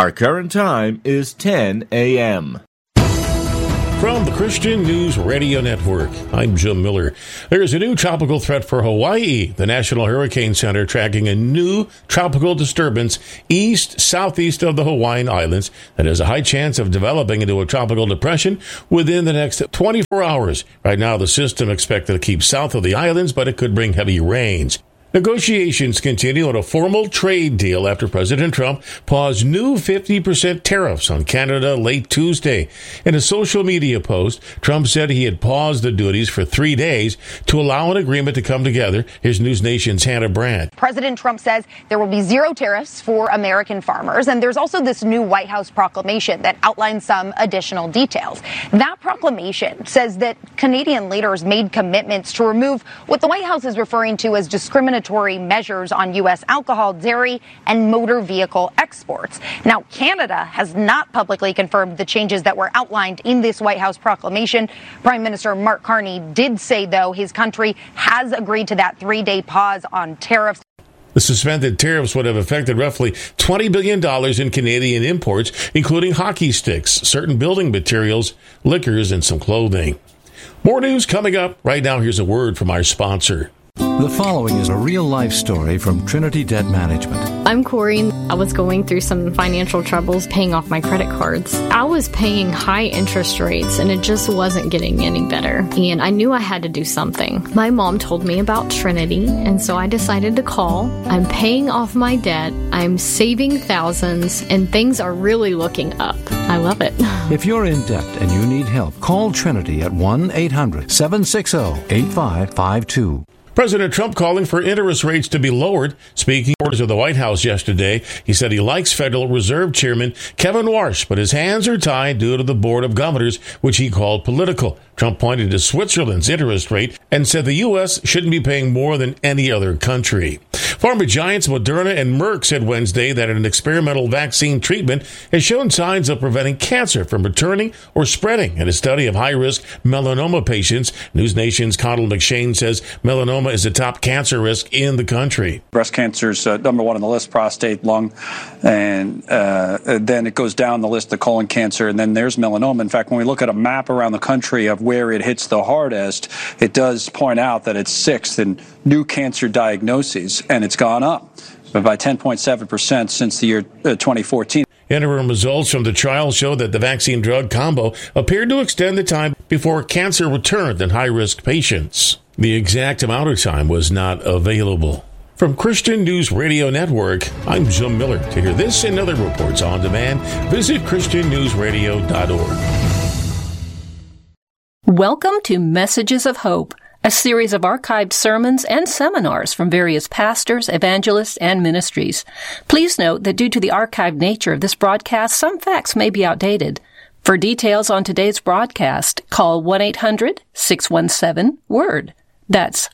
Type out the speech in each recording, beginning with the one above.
Our current time is 10 a.m. From the Christian News Radio Network, I'm Jim Miller. There's a new tropical threat for Hawaii. The National Hurricane Center tracking a new tropical disturbance southeast of the Hawaiian Islands that has a high chance of developing into a tropical depression within the next 24 hours. Right now, the system expected to keep south of the islands, but it could bring heavy rains. Negotiations continue on a formal trade deal after President Trump paused new 50% tariffs on Canada late Tuesday. In a social media post, Trump said he had paused the duties for 3 days to allow an agreement to come together. Here's News Nation's Hannah Brandt. President Trump says there will be zero tariffs for American farmers, and there's also this new White House proclamation that outlines some additional details. That proclamation says that Canadian leaders made commitments to remove what the White House is referring to as discriminatory measures on U.S. alcohol, dairy, and motor vehicle exports. Now, Canada has not publicly confirmed the changes that were outlined in this White House proclamation. Prime Minister Mark Carney did say, though, his country has agreed to that 3-day pause on tariffs. The suspended tariffs would have affected roughly $20 billion in Canadian imports, including hockey sticks, certain building materials, liquors, and some clothing. More news coming up. Right now, here's a word from our sponsor. The following is a real-life story from Trinity Debt Management. I'm Corey. I was going through some financial troubles paying off my credit cards. I was paying high interest rates, and it just wasn't getting any better. And I knew I had to do something. My mom told me about Trinity, and so I decided to call. I'm paying off my debt. I'm saving thousands, and things are really looking up. I love it. If you're in debt and you need help, call Trinity at 1-800-760-8552. President Trump calling for interest rates to be lowered. Speaking orders of the White House yesterday, he said he likes Federal Reserve Chairman Kevin Warsh, but his hands are tied due to the Board of Governors, which he called political. Trump pointed to Switzerland's interest rate and said the U.S. shouldn't be paying more than any other country. Pharma giants Moderna and Merck said Wednesday that an experimental vaccine treatment has shown signs of preventing cancer from returning or spreading in a study of high-risk melanoma patients. News Nation's Connell McShane says melanoma is the top cancer risk in the country. Breast cancer is number one on the list, prostate, lung, and then it goes down the list, the colon cancer, and then there's melanoma. In fact, when we look at a map around the country of where it hits the hardest, it does point out that it's sixth in new cancer diagnoses, and it's gone up by 10.7% since the year 2014. Interim results from the trial show that the vaccine drug combo appeared to extend the time before cancer returned in high-risk patients. The exact amount of time was not available. From Christian News Radio Network, I'm Jim Miller. To hear this and other reports on demand, visit ChristianNewsRadio.org. Welcome to Messages of Hope, a series of archived sermons and seminars from various pastors, evangelists, and ministries. Please note that due to the archived nature of this broadcast, some facts may be outdated. For details on today's broadcast, call 1-800-617-WORD. That's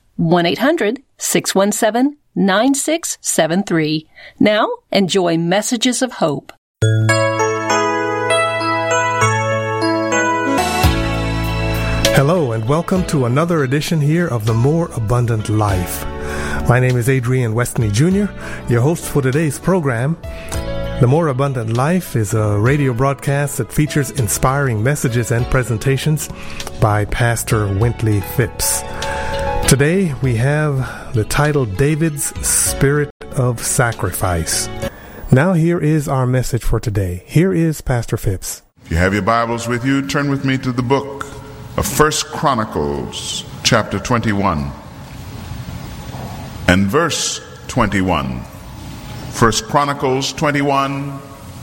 1-800-617-9673. Now, enjoy Messages of Hope. Hello and welcome to another edition here of The More Abundant Life. My name is Adrian Westney Jr., your host for today's program. The More Abundant Life is a radio broadcast that features inspiring messages and presentations by Pastor Wintley Phipps. Today we have the title David's Spirit of Sacrifice. Now here is our message for today. Here is Pastor Phipps. If you have your Bibles with you, turn with me to the book of 1 Chronicles, chapter 21, and verse 21. 1 Chronicles 21.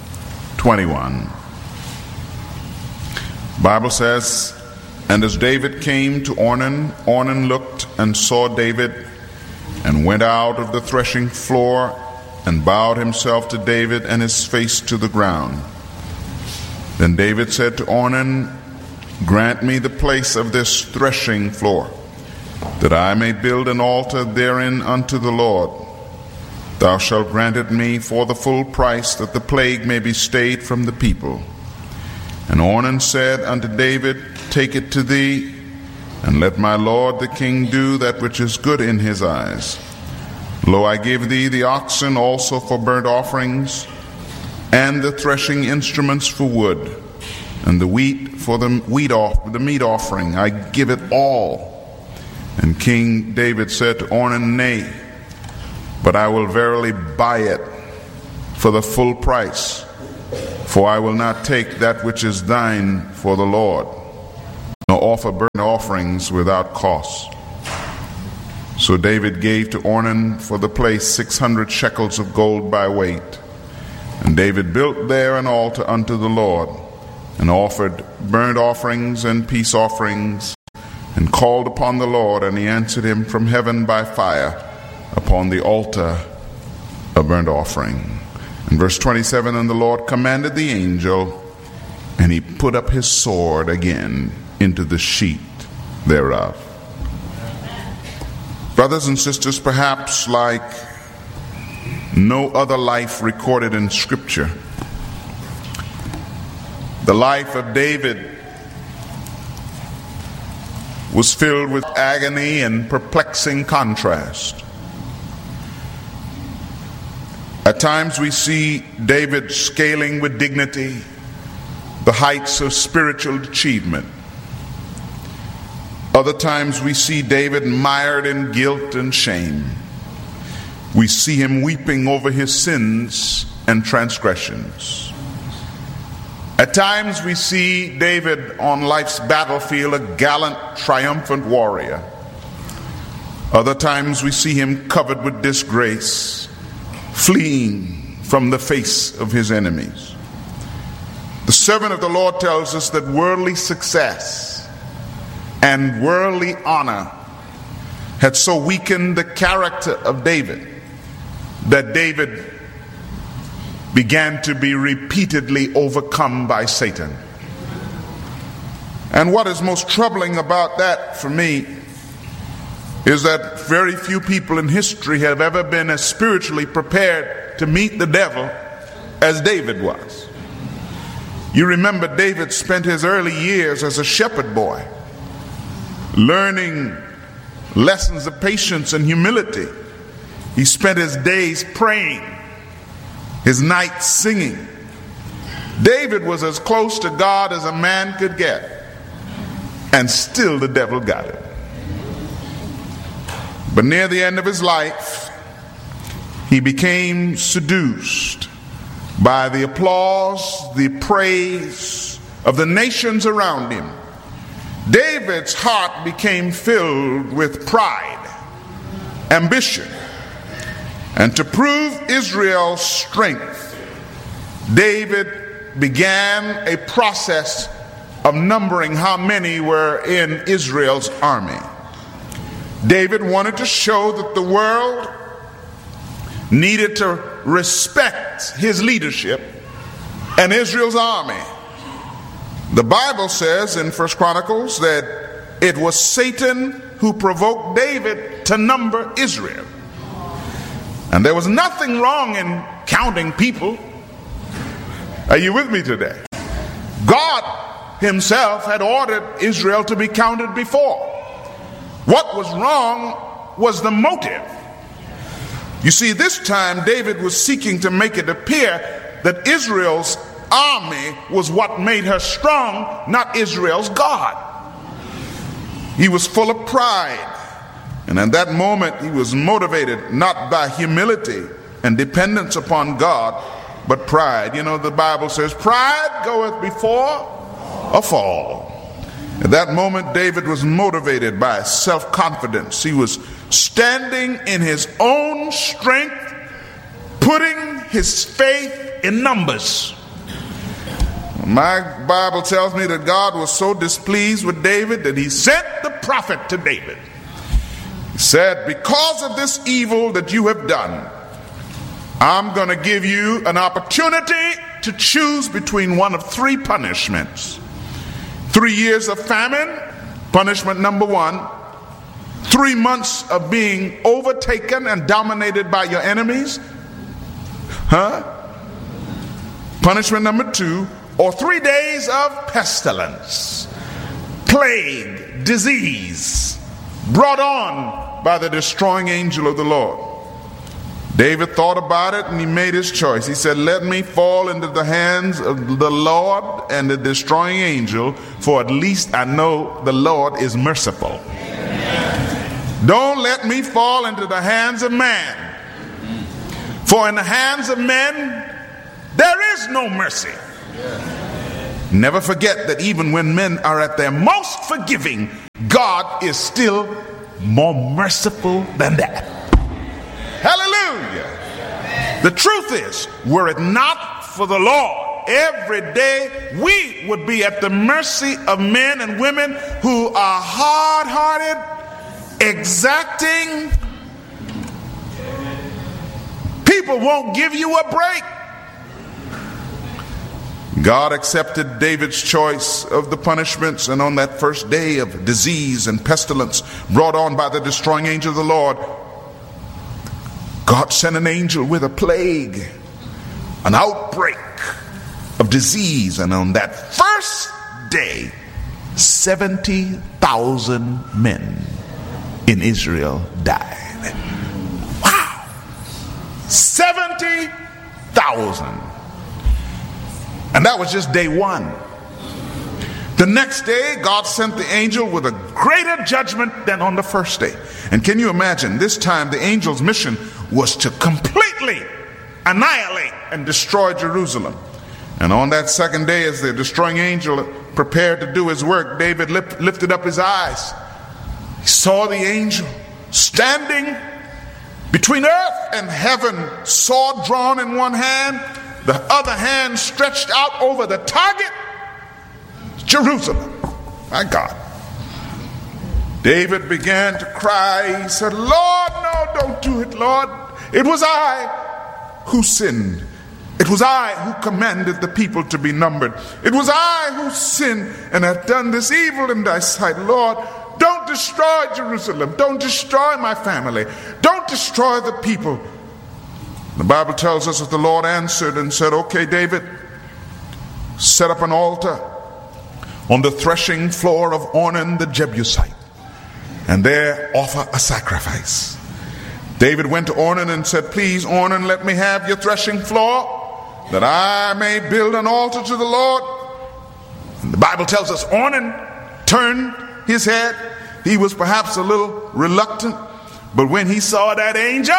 Bible says, "And as David came to Ornan, Ornan looked and saw David, and went out of the threshing floor, and bowed himself to David, and his face to the ground. Then David said to Ornan, Grant me the place of this threshing floor, that I may build an altar therein unto the Lord. Thou shalt grant it me for the full price, that the plague may be stayed from the people. And Ornan said unto David, Take it to thee, and let my lord the king do that which is good in his eyes. Lo, I give thee the oxen also for burnt offerings, and the threshing instruments for wood, and the wheat for the meat offering. I give it all. And King David said to Ornan, Nay, but I will verily buy it for the full price, for I will not take that which is thine for the Lord, nor offer burnt offerings without cost. So David gave to Ornan for the place 600 shekels of gold by weight. And David built there an altar unto the Lord, and offered burnt offerings and peace offerings, and called upon the Lord, and he answered him from heaven by fire upon the altar of burnt offering. And verse 27, and the Lord commanded the angel, and he put up his sword again into the sheath thereof. Brothers and sisters, perhaps like no other life recorded in Scripture, the life of David was filled with agony and perplexing contrast. At times we see David scaling with dignity the heights of spiritual achievement. Other times we see David mired in guilt and shame. We see him weeping over his sins and transgressions. At times we see David on life's battlefield, a gallant, triumphant warrior. Other times we see him covered with disgrace, fleeing from the face of his enemies. The servant of the Lord tells us that worldly success and worldly honor had so weakened the character of David that David began to be repeatedly overcome by Satan. And what is most troubling about that for me is that very few people in history have ever been as spiritually prepared to meet the devil as David was. You remember David spent his early years as a shepherd boy, learning lessons of patience and humility. He spent his days praying, his nights singing. David was as close to God as a man could get, and still the devil got him. But near the end of his life, he became seduced by the applause, the praise of the nations around him. David's heart became filled with pride, ambition, and to prove Israel's strength, David began a process of numbering how many were in Israel's army. David wanted to show that the world needed to respect his leadership and Israel's army. The Bible says in 1 Chronicles that it was Satan who provoked David to number Israel. And there was nothing wrong in counting people. Are you with me today? God himself had ordered Israel to be counted before. What was wrong was the motive. You see, this time David was seeking to make it appear that Israel's army was what made her strong, not Israel's God. He was full of pride. And at that moment, he was motivated not by humility and dependence upon God, but pride. You know, the Bible says, pride goeth before a fall. At that moment, David was motivated by self-confidence. He was standing in his own strength, putting his faith in numbers. My Bible tells me that God was so displeased with David that he sent the prophet to David. He said, because of this evil that you have done, I'm going to give you an opportunity to choose between one of three punishments. 3 years of famine, punishment number 1. 3 months of being overtaken and dominated by your enemies. Punishment number 2. Or 3 days of pestilence, plague, disease, brought on by the destroying angel of the Lord. David thought about it and he made his choice. He said, let me fall into the hands of the Lord and the destroying angel, for at least I know the Lord is merciful. Don't let me fall into the hands of man, for in the hands of men there is no mercy. Never forget that even when men are at their most forgiving, God is still more merciful than that. Hallelujah. The truth is, were it not for the Lord, every day we would be at the mercy of men and women who are hard-hearted, exacting. People won't give you a break. God accepted David's choice of the punishments, and on that first day of disease and pestilence brought on by the destroying angel of the Lord, God sent an angel with a plague, an outbreak of disease, and on that first day 70,000 men in Israel died. Wow! 70,000. And that was just day one. The next day, God sent the angel with a greater judgment than on the first day. And can you imagine, this time the angel's mission was to completely annihilate and destroy Jerusalem. And on that second day, as the destroying angel prepared to do his work, David lifted up his eyes. He saw the angel standing between earth and heaven, sword drawn in one hand, the other hand stretched out over the target, Jerusalem. My God. David began to cry. He said, Lord, no, don't do it, Lord. It was I who sinned. It was I who commanded the people to be numbered. It was I who sinned and had done this evil in thy sight. Lord, don't destroy Jerusalem. Don't destroy my family. Don't destroy the people. The Bible tells us that the Lord answered and said, okay, David, set up an altar on the threshing floor of Ornan the Jebusite, and there offer a sacrifice. David went to Ornan and said, please, Ornan, let me have your threshing floor, that I may build an altar to the Lord. And the Bible tells us Ornan turned his head. He was perhaps a little reluctant, but when he saw that angel,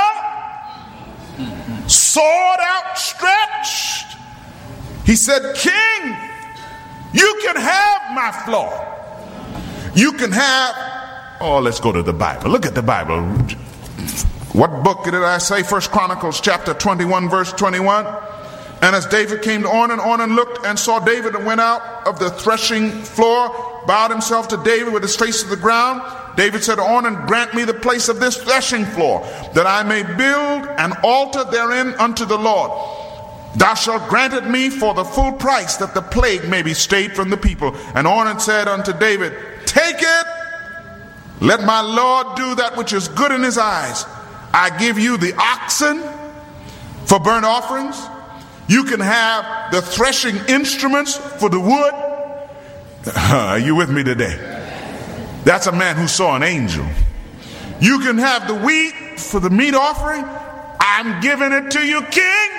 sword outstretched, he said, King, you can have my floor. You can have, let's go to the Bible. Look at the Bible. What book did I say? 1 Chronicles chapter 21 verse 21. And as David came to Ornan, Ornan looked and saw David and went out of the threshing floor, bowed himself to David with his face to the ground. David said to Ornan, grant me the place of this threshing floor, that I may build an altar therein unto the Lord. Thou shalt grant it me for the full price, that the plague may be stayed from the people. And Ornan said unto David, take it, let my Lord do that which is good in his eyes. I give you the oxen for burnt offerings. You can have the threshing instruments for the wood. Are you with me today? That's a man who saw an angel. You can have the wheat for the meat offering. I'm giving it to you, King.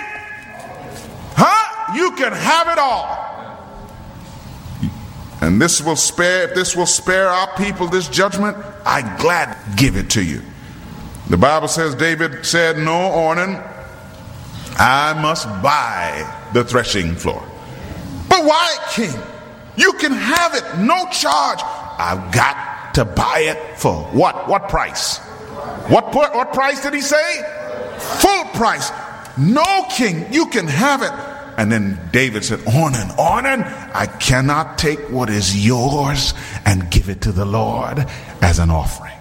You can have it all. And if this will spare our people this judgment, I glad give it to you. The Bible says David said, no, Ornan, I must buy the threshing floor. But why, King? You can have it, no charge. I've got to buy it for what? What price? What price did he say? Full price. No, King, you can have it. And then David said, Ornan, I cannot take what is yours and give it to the Lord as an offering.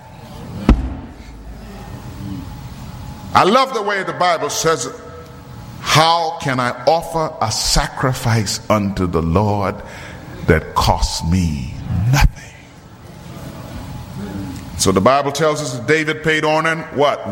I love the way the Bible says it. How can I offer a sacrifice unto the Lord that costs me nothing? So the Bible tells us that David paid Ornan,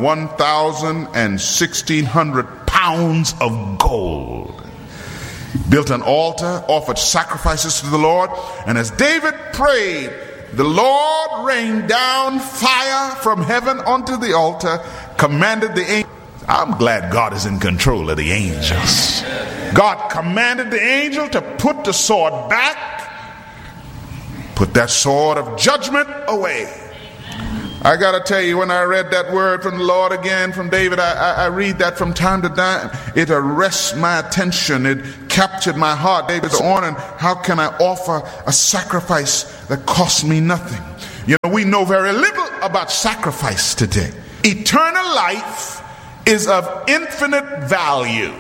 1,600 pounds of gold. Built an altar, offered sacrifices to the Lord, and as David prayed, the Lord rained down fire from heaven onto the altar, commanded the angel, I'm glad God is in control of the angels. God commanded the angel to put the sword back, put that sword of judgment away. I gotta tell you, when I read that word from the Lord again, from David, I read that from time to time. It arrests my attention. It captured my heart. David's on, how can I offer a sacrifice that costs me nothing? You know, we know very little about sacrifice today. Eternal life is of infinite value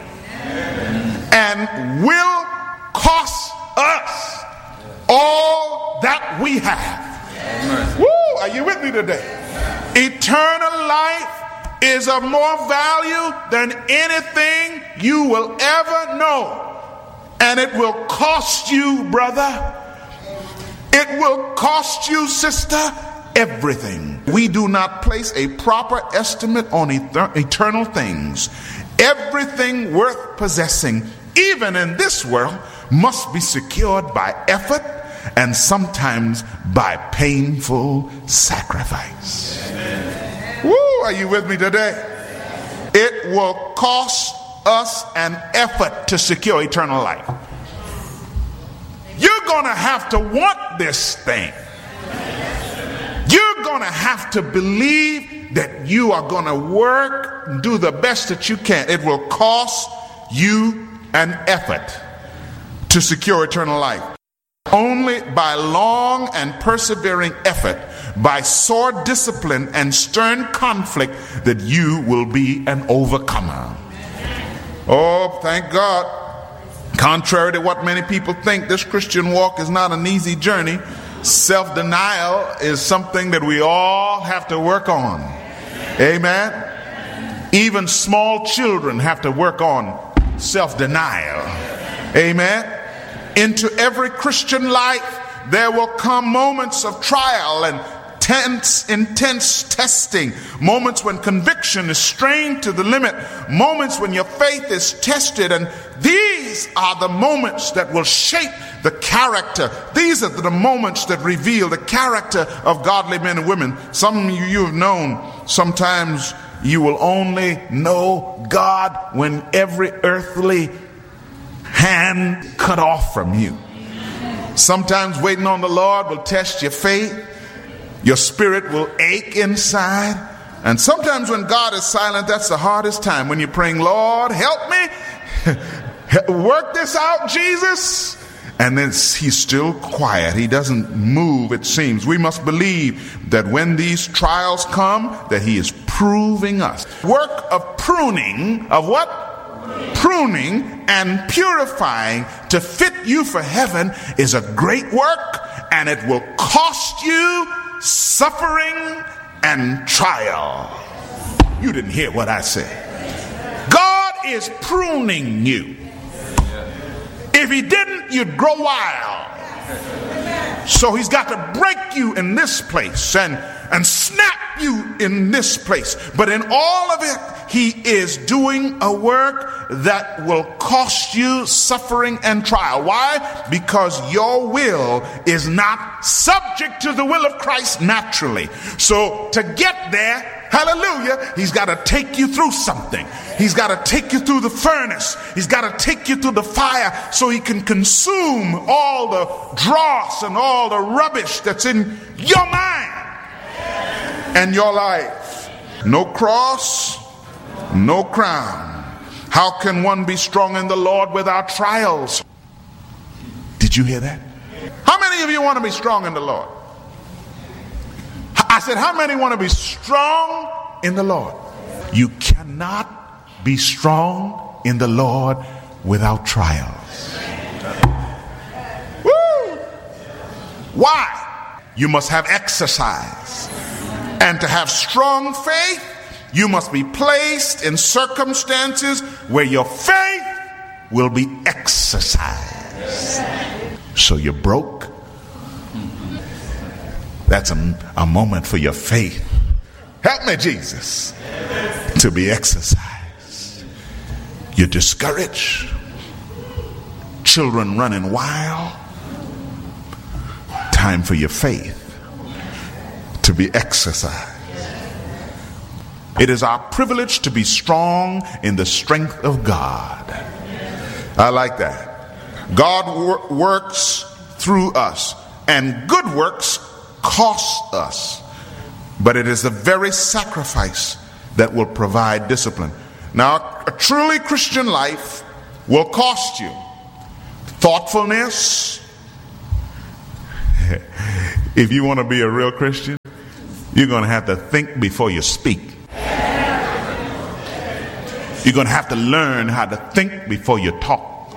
and will cost us all that we have. Woo! Are you with me today? Eternal life is of more value than anything you will ever know. And it will cost you, brother. It will cost you, sister, everything. We do not place a proper estimate on eternal things. Everything worth possessing, even in this world, must be secured by effort and sometimes by painful sacrifice. Woo, are you with me today? It will cost us an effort to secure eternal life. You're going to have to want this thing. You're going to have to believe that you are going to work and do the best that you can. It will cost you an effort to secure eternal life. Only by long and persevering effort, by sore discipline and stern conflict, that you will be an overcomer. Oh, thank God. Contrary to what many people think, this Christian walk is not an easy journey. Self-denial is something that we all have to work on. Amen. Even small children have to work on self-denial. Amen. Into every Christian life, there will come moments of trial and intense testing, moments when conviction is strained to the limit, moments when your faith is tested, and these are the moments that will shape the character. These are the moments that reveal the character of godly men and women. Some of you have known, sometimes you will only know God when every earthly hand cut off from you. Sometimes waiting on the Lord will test your faith. Your spirit will ache inside. And sometimes when God is silent, that's the hardest time. When you're praying, Lord, help me. Work this out, Jesus. And then he's still quiet. He doesn't move, it seems. We must believe that when these trials come, that he is proving us. Work of pruning, of what? Pruning and purifying to fit you for heaven is a great work, and it will cost you suffering and trial. You didn't hear what I said. God is pruning you. If he didn't, you'd grow wild. So he's got to break you in this place and snap you in this place. But in all of it, he is doing a work that will cost you suffering and trial. Why? Because your will is not subject to the will of Christ naturally. So to get there, hallelujah, he's got to take you through something. He's got to take you through the furnace. He's got to take you through the fire so he can consume all the dross and all the rubbish that's in your mind and your life. No cross, no crown. How can one be strong in the Lord without trials? Did you hear that? How many of you want to be strong in the Lord? I said, how many want to be strong in the Lord? You cannot be strong in the Lord without trials. Woo! Why? You must have exercise. And to have strong faith, you must be placed in circumstances where your faith will be exercised. So you're broke. That's a moment for your faith. Help me, Jesus, to be exercised. You're discouraged. Children running wild. Time for your faith to be exercised. It is our privilege to be strong in the strength of God. I like that. God works through us, and good works cost us. But it is the very sacrifice that will provide discipline. Now, a truly Christian life will cost you thoughtfulness. If you want to be a real Christian, you're going to have to think before you speak. You're going to have to learn how to think before you talk.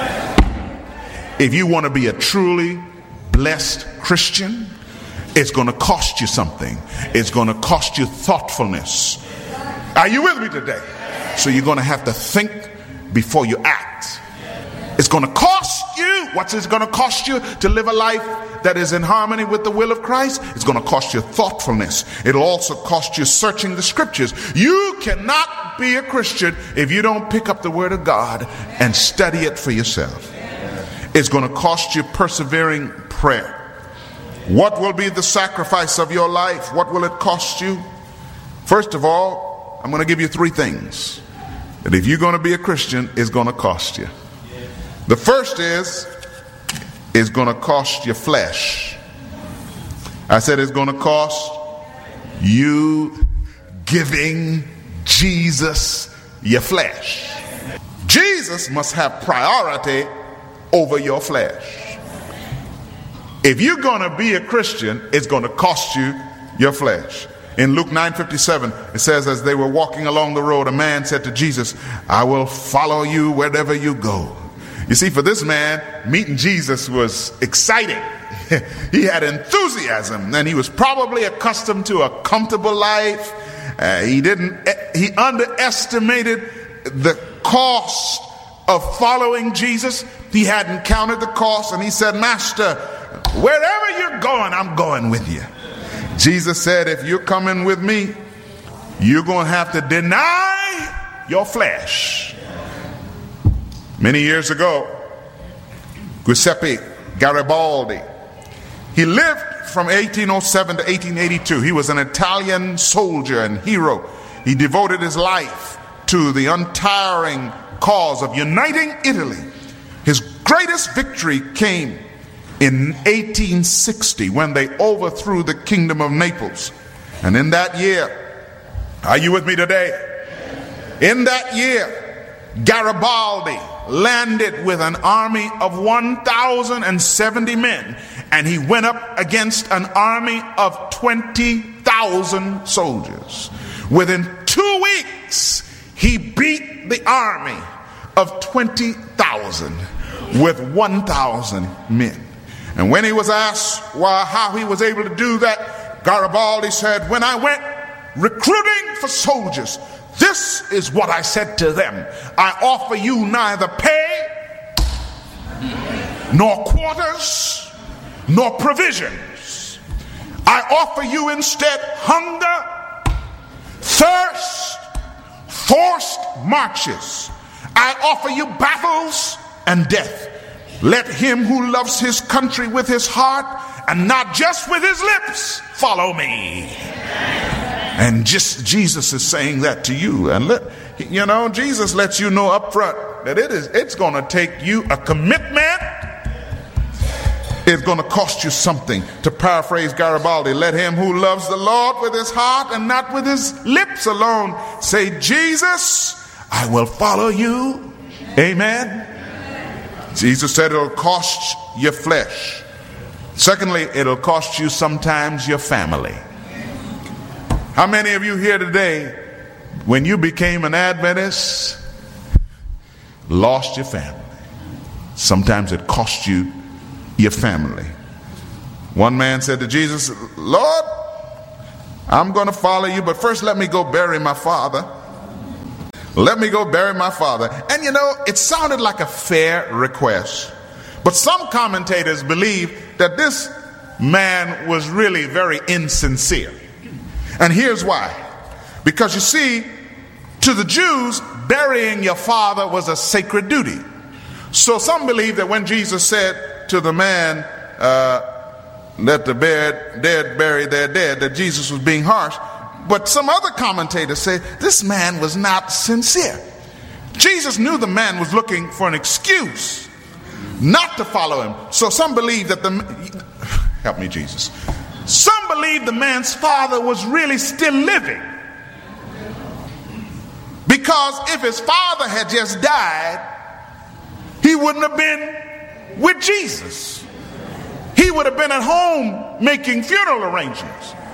If you want to be a truly blessed Christian, it's going to cost you something. It's going to cost you thoughtfulness. Are you with me today? So you're going to have to think before you act. It's going to cost you. What's it going to cost you to live a life that is in harmony with the will of Christ? It's going to cost you thoughtfulness. It'll also cost you searching the scriptures. You cannot be a Christian if you don't pick up the word of God and study it for yourself. It's going to cost you persevering prayer. What will be the sacrifice of your life? What will it cost you? First of all, I'm going to give you three things that if you're going to be a Christian, it's going to cost you. The first is going to cost your flesh. I said it's going to cost you giving Jesus your flesh. Jesus must have priority over your flesh. If you're going to be a Christian, it's going to cost you your flesh. In Luke 9:57, it says, as they were walking along the road, a man said to Jesus, I will follow you wherever you go. You see, for this man, meeting Jesus was exciting. He had enthusiasm, and he was probably accustomed to a comfortable life. He underestimated the cost of following Jesus. He hadn't counted the cost, and he said, Master, wherever you're going, I'm going with you. Jesus said, if you're coming with me, you're going to have to deny your flesh. Many years ago, Giuseppe Garibaldi, he lived from 1807 to 1882. He was an Italian soldier and hero. He devoted his life to the untiring cause of uniting Italy. His greatest victory came in 1860 when they overthrew the kingdom of Naples. And in that year, are you with me today? In that year, Garibaldi landed with an army of 1,070 men, and he went up against an army of 20,000 soldiers. Within 2 weeks, he beat the army of 20,000 with 1,000 men. And when he was asked how he was able to do that, Garibaldi said, when I went recruiting for soldiers, this is what I said to them. I offer you neither pay, nor quarters, nor provisions. I offer you instead hunger, thirst, forced marches. I offer you battles and death. Let him who loves his country with his heart and not just with his lips follow me. And Jesus is saying that to you. And Jesus lets you know up front that it's going to take you a commitment. It's going to cost you something. To paraphrase Garibaldi, let him who loves the Lord with his heart and not with his lips alone say, Jesus, I will follow you. Amen. Jesus said it'll cost your flesh. Secondly, it'll cost you sometimes your family. How many of you here today, when you became an Adventist, lost your family? Sometimes it cost you your family. One man said to Jesus, Lord, I'm going to follow you, but first let me go bury my father. Let me go bury my father. And it sounded like a fair request. But some commentators believe that this man was really very insincere. And here's why. Because you see, to the Jews, burying your father was a sacred duty. So some believe that when Jesus said to the man, let the dead bury their dead, that Jesus was being harsh. But some other commentators say this man was not sincere. Jesus knew the man was looking for an excuse not to follow him. So some believe that help me, Jesus. Some believe the man's father was really still living. Because if his father had just died, he wouldn't have been with Jesus. He would have been at home making funeral arrangements.